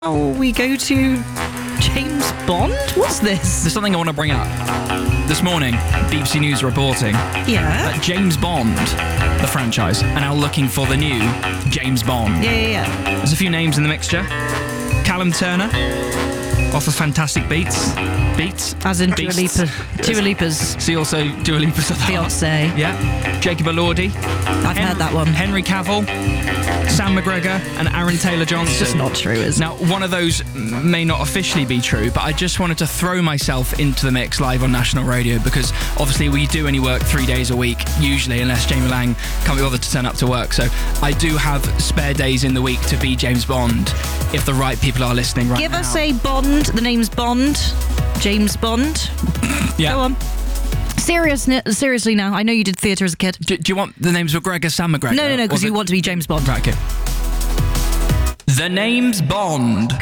Oh, we go to James Bond? What's this? There's something I want to bring up. This morning, BBC News reporting Yeah. that James Bond, the franchise, are now looking for the new James Bond. Yeah. There's a few names in the mixture. Callum Turner, off of Fantastic Beats. As in Dua Beasts. Lipa. Dua Lipa's See also Dua Lipa's fiancé. Yeah. Jacob Elordi. I've heard that one. Henry Cavill, Sam McGregor, and Aaron Taylor-Johnson. It's just not true, is it? Now, one of those may not officially be true, but I just wanted to throw myself into the mix live on national radio because obviously we do only work 3 days a week, usually, unless Jamie Lang can't be bothered to turn up to work. So I do have spare days in the week to be James Bond if the right people are listening right now. Give us a Bond. The name's Bond. James Bond. Yeah. Go on. Seriously now. I know you did theatre as a kid. Do you want the names McGregor, Sam McGregor? No, because you want to be James Bond. Right, okay. The name's Bond.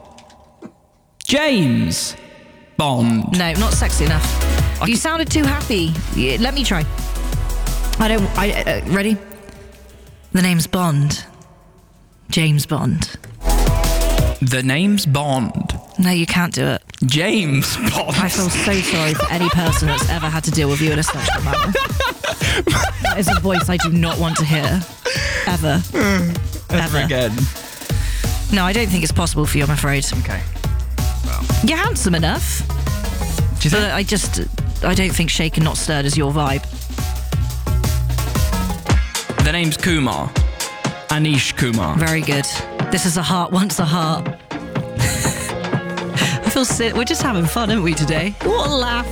James Bond. No, not sexy enough. You sounded too happy. Yeah, let me try. Ready? The name's Bond. James Bond. The name's Bond. No, you can't do it. James Bond. I feel so sorry for any person that's ever had to deal with you in a sexual manner. That is a voice I do not want to hear. Ever. Ever again. No, I don't think it's possible for you, I'm afraid. Okay. Well. You're handsome enough. Do you think? But I don't think shaken not stirred is your vibe. The name's Kumar. Anish Kumar. Very good. This is a heart once a heart. I feel sick. We're just having fun, aren't we, today? What a laugh.